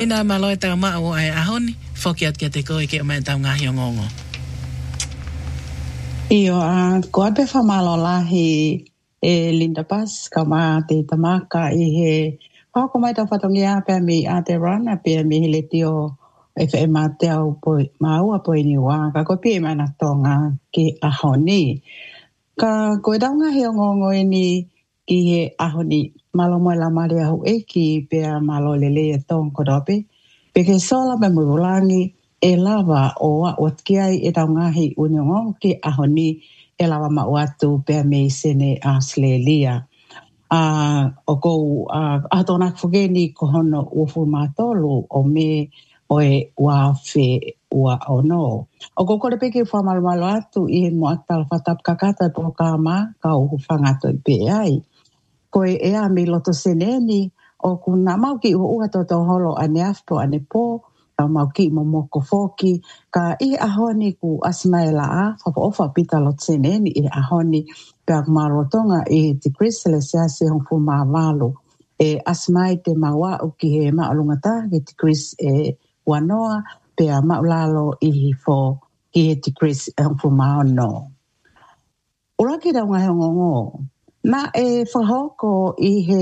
Ina maloi tau maa o ai ahoni, foki at kia te koe ke o mai tau ngahi o ngongo. Io koa pe whamalolahi Linda Bass ka maa te tamaka i he hoko mai tau whatongia pe mi a te rana pe mi hele tio e whae maa te au maua po ini wā ka koe pie mana tonga ki ahoni. Ka koe tau ngahi o ngongo ini ki he ahoni malo moe la mare ahu eki pe a malo lele e tong kodope. Pe ke sola me murulangi e lava o a watkiai e tau ngahi uniongo ki ahoni e lava mauatu pe me sene a slelia. O kou atona kfugeni kohono ufu matolu o me oe wafe ua ono. O kou kore peke whamalumalo atu i he moatal whatap kakata po kama ka uhu whangato i pe ai. Koe ea me loto seneni o kuna mau ki ua toto holo ane afpo ane po ka mau ki momoko foki ka i ahoni ku asmaela a whapa ofa pita lot seneni i ahoni pia marotonga i te Chrysalis ya se hong fu mawalo e asmai te mawa o ki he maalungata ki te Chris e wanoa pia maulalo i fo ki he te Chris hong fu maono. Ura ki rau ngai ngongo na e whahoko i he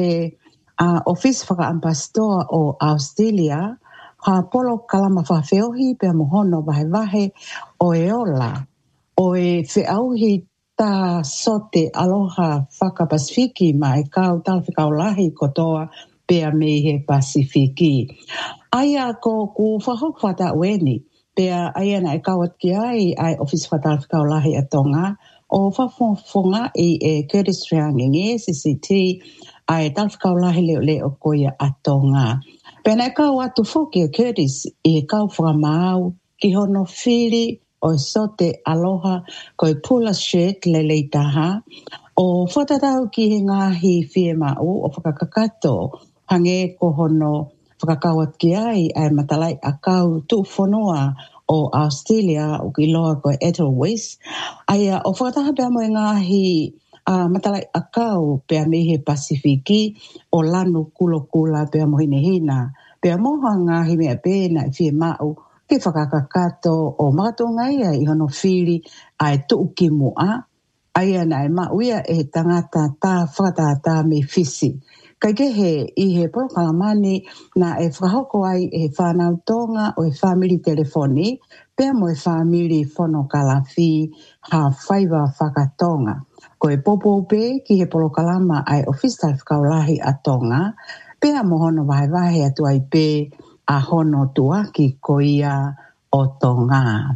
office whakaampastor o Australia ha polo kalama whawheohi pia mohono vahe o e ola o e whiauhi ta sote aloha whakapasifiki ma e kau talwhikau lahi kotoa pia me he Pasifiki. Aia ko ku whahok whata ueni pia aia na e kawat ki ai office whatalwhikau lahi a tonga o whafonga i e Curtis Reanginge CCT ai talwhikau lahi leo o koia a tonga. Pena e kau atu foki e Curtis i e kau whakamau ki hono whiri o sote aloha ko e pula shirt le leitaha o whatatau ki he ngahi whie mau o whakakakato hange ko hono whakakawat ki ai matalai a kau tu whanua o Australia o ki loa ko Edelweiss ai o whakataha pia mo e ngahi matalai a kau pia me he Pasifiki o lanu kula pia mo hinehina pia moha ngahi mea pēna i whie mau ke whakakakato o makatonga ia i hono whiri ai tuuki mua. Aia na e mauia e tangata tā whakatata me whisi. Kai ke he i he porokalamani na e whahoko ai e whanau tonga o e family telefoni pia mo e family whono kalafi ha whaiva whakatonga. Ko e popo pe ki he porokalama ai official whakaulahi a tonga pia mo hono vahe atu ai pe a hono tuaki ko ia o tonga.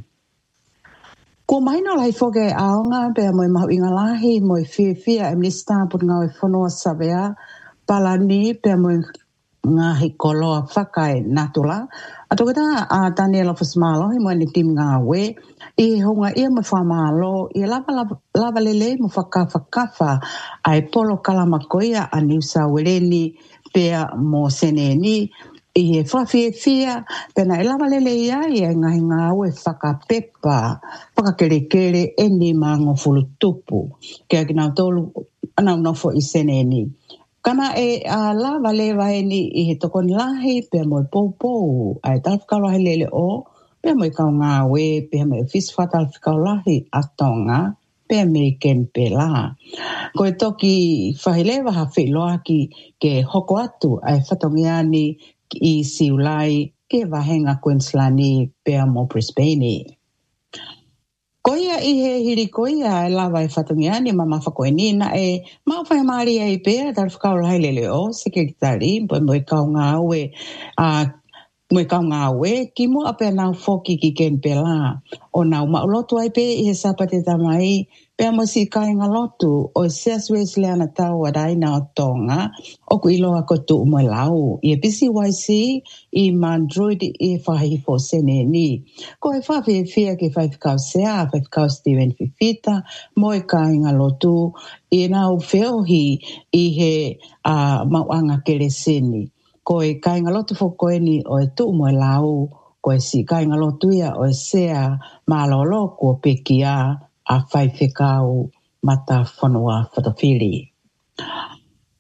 Ko maino lai foke aonga pea mo i mahu inga lahi mo i whia e minista put ngau e whanua savea palani pea mo i ngahi koloa whakai natula. A tokata a Daniela Fusmalo i mo ni tim ngā we i honga ia mo whamalo i lava lele mo whakawhakafa ai polo kalamakoia a New South Wales pea mo seneni i he whawhiawhia, pena e lava lele ia i e ngahi ngā ue whakapepa, whakakerekere e ni mango fulutupu, kia ki nau tolu anau nofo i seneni. Kana e lava lewa e ni i he tokoni lahi, pia mo i pou, ai talwhikau lahi lele o, pia mo i kau ngā ue, pia mo i fiswa talwhikau lahi a tonga, pia me i ken pela. Ko e toki whahilewa ha whiloa ki ke hoko atu ai whatongiani i siulai ke wahenga Queenslandi pea mo Brisbane. Koia i he hiri koia e lawa e whatungiani ma mawhakoeni na e mawhai maari e pea tal whakau lai lele o sekretari po mo i kau ngā ue mo i kau ngā ue ki mo apea nau foki ki ken pela o nau maulotu ai pe i he sapate tamai pea mo si kai ngā lotu o se aswes leana tau adaina o tonga o ku iloa ko tu mo lau i e PCYC i mandroid i whahifo sene ni ko e whawhia ke whawhikau sea whawhikau Steven Fifita mo i kai ngā lotu i nau wheohi i he mauanga kere seni ko e kai ngā lotu whokoeni o e tu mo lau ko e si kai ngā lotu ia o e sea malolo ko pekia a whaiwhikau mata whanua whatawhiri.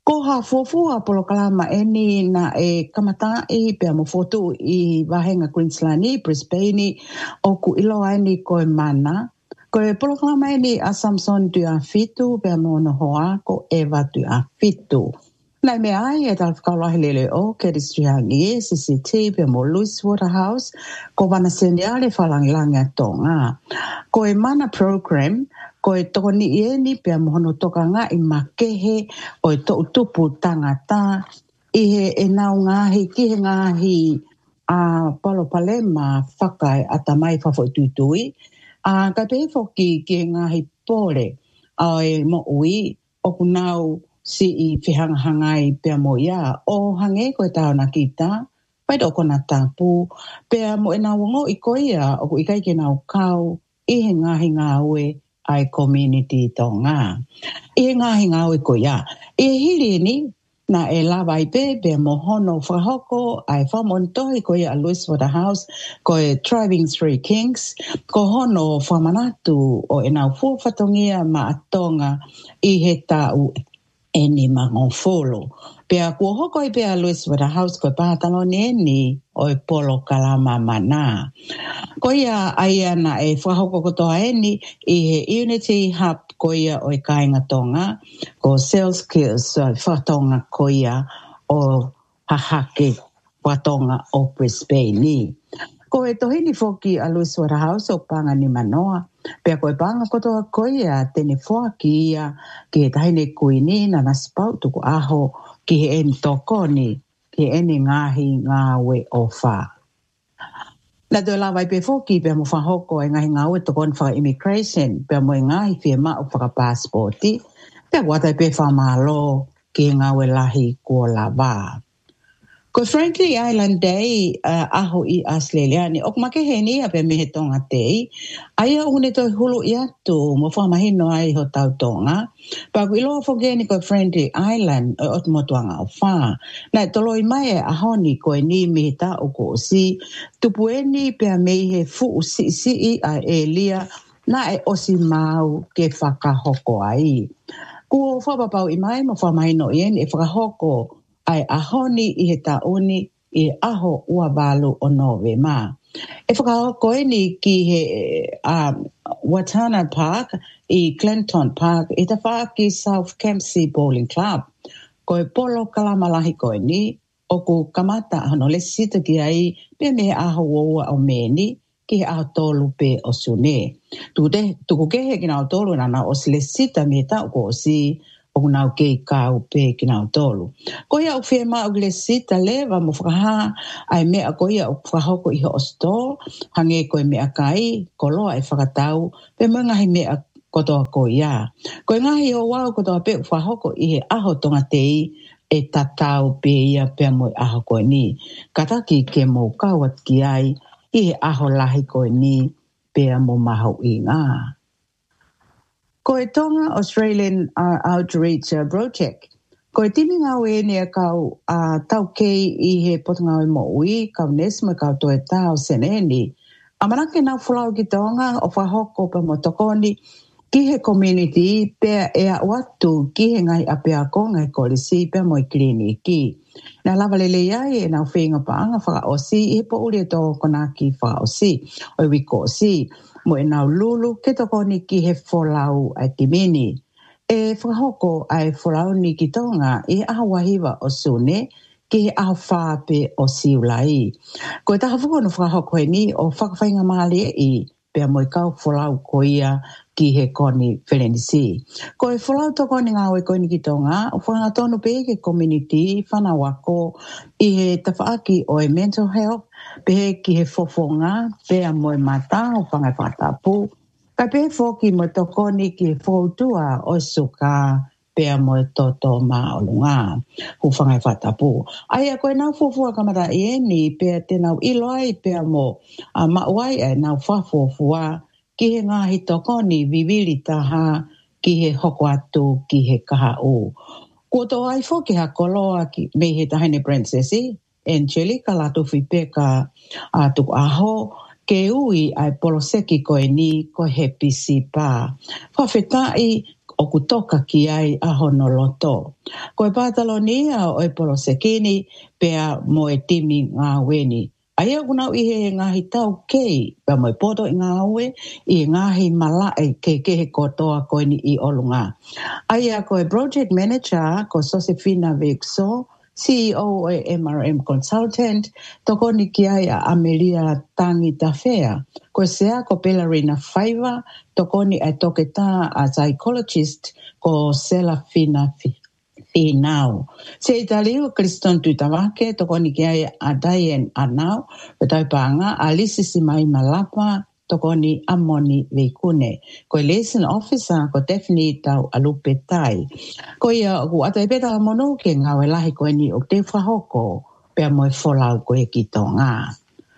Ko ha fofua polo kalama eni na e kamata I pe mo fotu I wahenga Queensland I Brisbane o ku iloa eni ko e mana. Ko e polo kalama eni a Samson tu a fitu pe mo no hoa ko Eva tu a fitu. Nai me ai e tal whakalahi lele o ke distrihangi e CCT pe mo Louis Waterhouse ko wana sendiale whalangilangi atonga. Ko e mana program ko e tokoni ieni pe mohono tokanga I makehe o e to utupu tangata ihe e nau ngahi kihe ngahi a palo palema whakai atamai whawhotutui a ka te foki kihe ngahi pole a e mo ui o kunau si I whihangahangai pe mo ia o hange ko e tau na kita pai do kona tapu pe mo e nau ngo I koia o ku ikai ke nau kau ihe ngahi ngawe ai community tonga. E ngahi ngawe ko ia. E hiri ni na e lawa I pe mohono whahoko ai whamontohi ko ia Louis Waterhouse ko e Driving Three Kings ko hono whamanatu o e nau fuafatongia ma atonga I he tau eni mangofolo. Pea kua hoko I pea Louis Waterhouse ko e pahataloni eni o e polo kalama mana. Ko ia aia na e whahoko kotoa eni I he Unity Hub ko ia o e kainga tonga ko Sales Skills whatonga ko ia o hahake whatonga o Brisbane. Ko e tohini foki a Louis Waterhouse o panga ni manoa. Pea ko e panga kotoa ko ia tene whaki ia ki he tahine kuini na naspau tuku aho ki he eni tokoni ki eni ngahi ngawe o wha. Na te lawa I pe foki pe mo whahoko e ngahi ngawe tokoni whaka immigration pe mo e ngahi whia ma o whaka passporti pe wata pe whamalo ki ngawe lahi kua lawa. Ko Franklin Island Day aho I Australiani o kumake he ni a pe me he tonga tei aia une toi hulu I atu mo whamahino ai ho tau tonga pa ku iloa fogeni ko Franklin Island o tumotuanga o wha na toloi mai aho ni ko e ni me ta o ko si tupueni pe me he fu si a elia na e osi mau ke whakahoko ai ku whapapau I mai mo whamahino ien e whakahoko ai ahoni I he tauni I aho ua walu o nove ma. E whakahoko eni ki he Watana Park I Clinton Park I ta whaaki South Kempsey Bowling Club. Ko e polo kalamalahi ko eni o ku kamata hano le sita ki ai pe me aho ua o meni ki he aho tolu pe o sune. Tuku kehe ki nao tolu nana o le sita me ta o ko si o nau kei kau pe ki nau tolu. Ko ia o whiema o le sita lewa mo whakaha ai mea ko ia o whahoko I ho sto hange ko e mea kai ko loa e whakatau pe mga hi mea kotoa ko ia. Ko ngahi o wau kotoa pe whahoko I he aho tonga tei e tatau pe ia pe mo aho ko ni. Kataki ke mo kawat ki ai I he aho lahi ko ni pe mo maho I ngā. Ko e tonga Australian Outreach Project. Ko e timi ngā wene kau tau kei I he potonga o mo ui, kau nesma kau toe tau seneni. A manake nau fulau ki tonga o whahoko pa mo tokoni ki he community pe e a watu ki he ngai apea konga e kolisi pe mo I kliniki. Na lava lele iai e nau whenga paanga whaka osi I he po uri e tō konaki whaka osi o I wiko osi. Mo e nau lulu ke tokoni ki he wholau ai kimini. E whakahoko ai wholau ni ki tonga I ahawahiwa o sune ki he aho whāpe o siulai. Ko e taha whakonu whakahoko e ni o whakawhainga maali I pia mo I kau wholau ko ia ki he koni whelenisi. Ko e wholau tokoni ngā oe koni ki tonga o whangatonu pe ke community whanawako I he tawhaaki o e mental health pe ki he fofonga pe a moe mata o whangai whatapu. Ka pe foki mo tokoni ki he fautua o suka pe a moe toto ma o lunga. Hu whangai whatapu. Aia koe nau fofua kamara I eni pe te nau iloai pe a mo mauai e nau whafofua ki he ngahi tokoni vivili taha ki he hoko atu ki he kaha o. Ko to ai foki ha koloa ki me he tahine princessi Angelica lato fipeka tuku aho ke ui ai poloseki ko e ni ko he pisi pa. Whawhetai o kutoka ki ai a honoloto. Ko e Patalonia o e Polosekini pea mo e timi ngā weni. Aia kuna ihe ngahi tau kei, pea mo e poto i ngā ue, i ngahi malae ke kehe kotoa koe ni i olunga. Aia ko e project manager ko Josefina Vexo, CEO o MRM Consultant, toko ni ki ai a Amelia Tangi Tafea. Ko sea ko Pelarina Faiva, toko ni ai toke tā a psychologist ko Selafina Finau. Se italio Kriston Tutavake, toko ni ki ai a Diane Anau, petai panga, Alice Simai Malapa, toko ni Amoni Veikune. Ko liaison officer ko Daphne Tau Alupetai. Ko ia ku ata e peta mono ke ngawe lahi ko ni o te whahoko pea mo e wholau ko e ki tonga.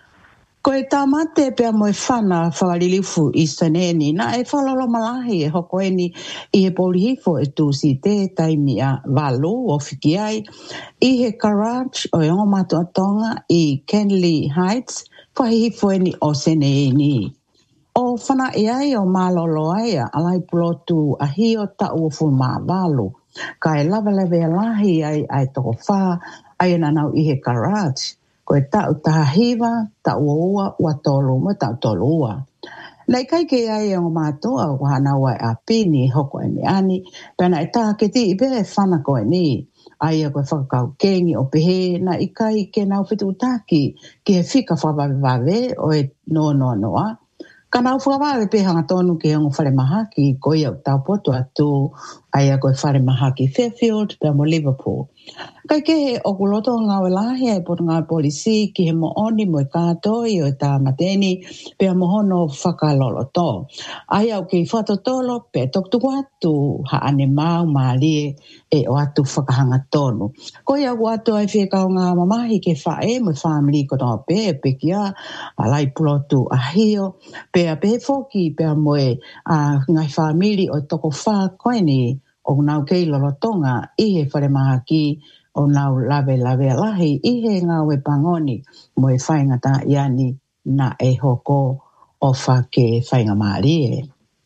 Ko e tamate pea mo e whana whakalilifu i saneni na e whalalo malahi e hoko e ni i he polihifo e tūsi te taimi a walu o whiki ai i he garage o e ongo tonga i Kenley Heights whahihifo e ni o seneni. O whana e ai o malolo ai a alai pulotu a hio ta uofu maa walu. Ka e lava lewe lahi ai toko wha ai nanau i he garage. Ko e tau tahiwa, tau ua, ua tolu, mo tau tolu ua. Nei kai ke ai o mātua o hanau ai a pini hoko e me ani, pēna e tā ke ti i pēhe whana koe ni. Ai a koe whakakau kengi o pehe na i kai ke nau whitu utaki ki he whika whawawe o e noa. Ka nau whakawawe pēhanga tonu ke hongo whare mahaki ko i au tau poto atu ai a koe whare mahaki Fairfield pēr mo Liverpool. Kai ke he o kuloto ngawe lahi ai poto ngā polisi ki he mooni mo e kātoi o e tā mateni pēr mo hono whakalolo tō. Ai au ke i whatotolo pēr toktuku atu ha ane mau maalie e o atu whakahanga tonu. Ko i au atu ai whiekau ngā mamahi ke whae mo family ko tō pē pekia alai pulotu a hio pēr pē foki pēr mo e ngai family o toko wha koe ni o nau kei lolotonga i he whare mahaki o nau lawe lahi i he ngawe pangoni mo e whaingata iani na e hoko o whake whainga maalie.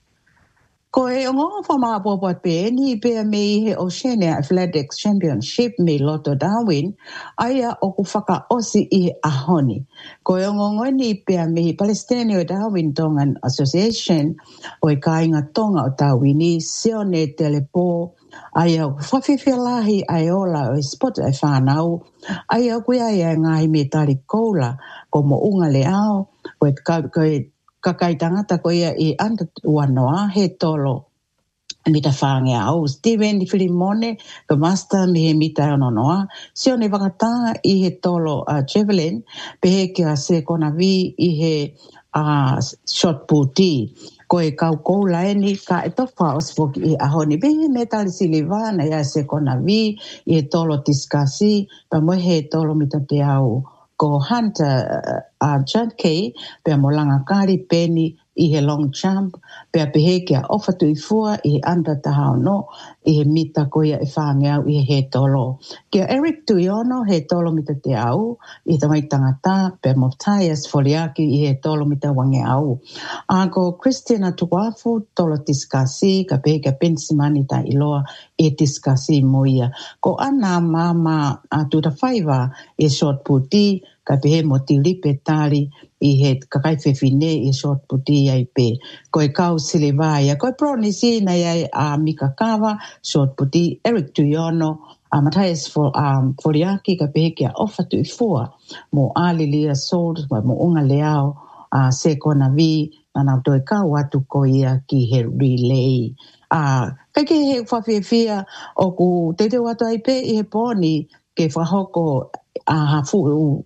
Ko e ongo whamaa pōpua pē ni pēr me i he Oceania Athletics Championship me Loto Darwin aia o ku whaka osi i he ahoni. Ko e ongo ni pēr me i Palestinian Darwin Tongan Association o e kāinga tonga o Tawini Sione Telepo aia o whawhiwhia lahi ai ola o e spot ai whanau aia o kui aia ngahi me tari koula ko mo unga le ao o e kakai tangata ko ia i anda uanoa he tolo mita whange au. Steven Filimone, ka master mi he mita ononoa. Sione wakata i he tolo javelin, pehe kia se kona vi i he shot puti. Ko e kau kou laeni ka e tofa osfoki i ahoni. Pehe metali silivana ia se kona vi i he tolo tiskasi, pa mo he tolo mita te au. Ko Hunter Judkey, pea mo langa kari peni i he long jump, pea pehe kia ofatu i fua i he anda tahao no, i he mita koia e whangeau i he tolo. Kia Eric Tuiono he tolo mita te au, i tamai tangata, pea mo Taias Foliaki i he tolo mita wange au. Ko Christina Tukuafu, tolo tiskasi, ka pehe kia pensimani ta iloa e tiskasi moia. Ko ana mama tuta whaiva e short puti, ka pehe mo tilipe tali i he kakai whewhine i short puti ai pe. Ko e kau silivaya, ko e pronisi na iai a Mika Kawa, short puti, Eric Tuiono, Matthias Foriaki, ka pehe kia ofatu i fua, mo Alilia Sold, mo unga leao, se kona vi, ana toi kau atu ko ia ki he relay. Kai ke he whawhiawhia o ku te watu ai pe i he poni ke whahoko hafu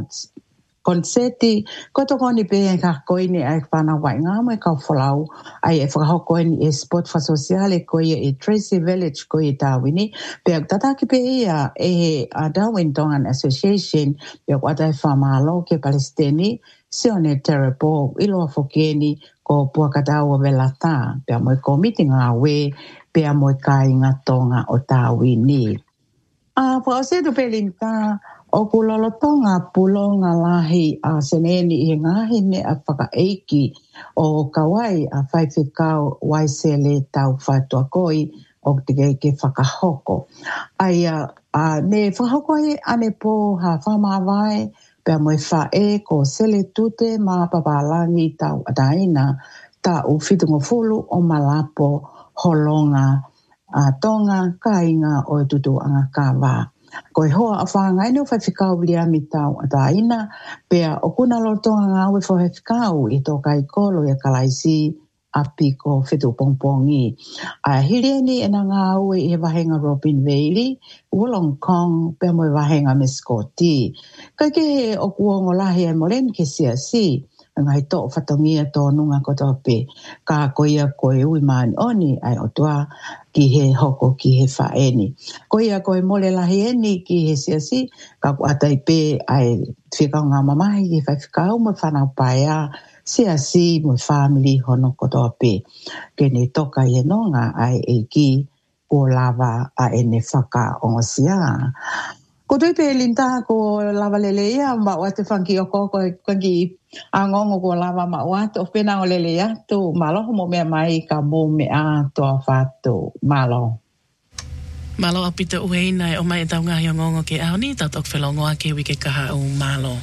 konseti, ko toko ni pe e ka koini ai whana wai ngā mai kau whalau ai e whakahoko ni e sport fa sociale ko ia e Tracy Village ko i Tawini, pe tataki pe ia e Darwin Tongan Association pe wata e whamalo ke Palestini Sione Terepo iloa fokeni ko puakatau velata pe mo ko meeting awe pe mo kai nga tonga o Tawini. Fa se do pelinta o kulolotonga pulonga lahi a seneni I ngahi ne a whakaeiki o kawai a whaiwhikau waisele tau whatua koi o te ke whakahoko. Aia ne whahoko he ane po ha whamawai pia moe whae ko sele tute ma papalangi tau adaina ta u whitungo fulu o malapo holonga tonga kainga o tutu anga kawa. Ko hoa a whaanga ino whaiwhikau lia mi tau adaina pia o kuna lotonga ngā ue whaiwhikau I tō kai kolo I a kalaisi api ko whitu pongpongi. A hirieni ena ngā ue I he wahenga Robin Bailey, Wollongong pia moe wahenga me Scotty. Kai ke he o kuongo lahi e molen ke si. Ngai tō whatongia tō nunga kotope. Ka koia koe ui maani oni ai o tua ki he hoko ki he whaeni. Koia koe mole lahi eni ki he si. Ka kuatai pe ai whikau ngā mamahi ki whaiwhikau mo whanau paia. Si mo family hono kotope. Kene toka I nonga ai e ki o lava a ene whaka ongosia. Ko tui pe linta ko lava lele ia ma wate whanki o koko kwangi angongo ko lava ma wate o pena o lele ia tu malo mo mea mai ka mo mea toa whatu malo. Malo apita uheina o mai tau ngahi o ngongo ke aoni tatok whelongoa ke wike kaha o malo.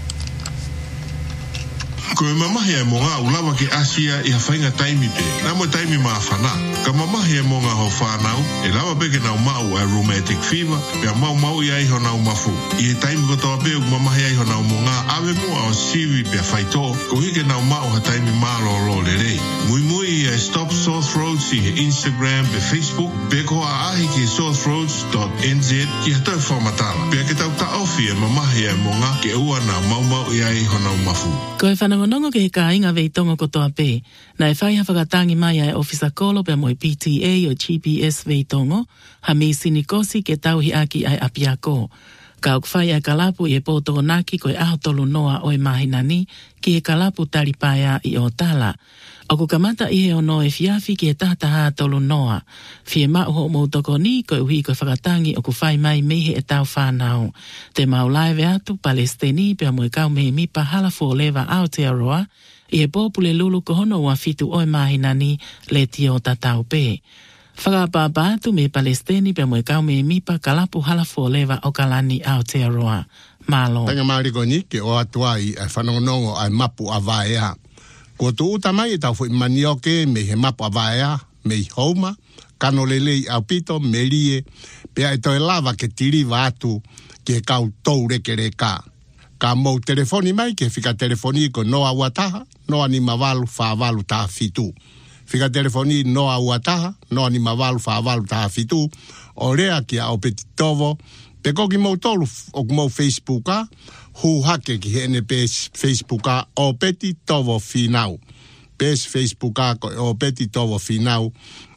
Ko e mamahi e mo ngā ulawa ke Asia I hawhainga taimi pe. Nā mo taimi maa whana. Ka mamahi e mo ngā ho whanau, e lawa peke nau mau a rheumatic fever, pia mau I aiho nau mafu. I he taimi kotoa pe u mamahi aiho nau mo ngā awe mua o siwi pia whaito, ko hike nau mau ha taimi maa lo le rei. Mui I Stop Sore Throats I he Instagram pe Facebook, pe ko a ahi ki sorethroats.nz ki hatau whamatala. Pia ke tau ta ofi e mamahi e mo ngā ke ua nā mau I aiho nau mafu. Ko e whanongonongo ke he ka inga veitongo kotoa pe, na e whai hawhakatangi mai ai ofisa kolo pia moi PTA o GPS veitongo, ha me sinikosi ke tauhi aki ai apiako. Ka ok whai ai kalapu I e pōtoko naki ko e aho tolu noa o e mahinani ki e kalapu talipaia I o tala. O ku kamata I he ono e fiafi ki e tahataha tolu noa. Fie mauho o mautoko ni ko e uhi ko e whakatangi o ku whai mai mehe e tau whanau. Te maulaive atu Palestini pia mo e kau mehe mipa halafo lewa Aotearoa I he pōpule lulu ko hono ua fitu o e mahinani le tio tatau pe. Whakapapa atu me Palestini pia mo e kau mehe mipa kalapu halafo lewa o kalani Aotearoa. Malo. Tanga mariko ni ke o atuai e whanongonongo ai mapu a vaea. Ko tu utamai e tau fui manioke me he mapu a vaea, me I houma, kano lelei au pito, me lie, pea e toi lava ke tiriva atu ke kau tou reke reka. Ka mou telefoni mai ke fika telefoni ko noa uataha, noa ni mavalu whaavalu taha fitu. Fika telefoni noa uataha, noa ni mavalu whaavalu taha fitu, o rea ki a o peti tovo, pe koki mou tolu o mou Facebooka, hu hake ki hene pes Facebooka o peti tovo finau. Pes Facebooka o peti tovo finau,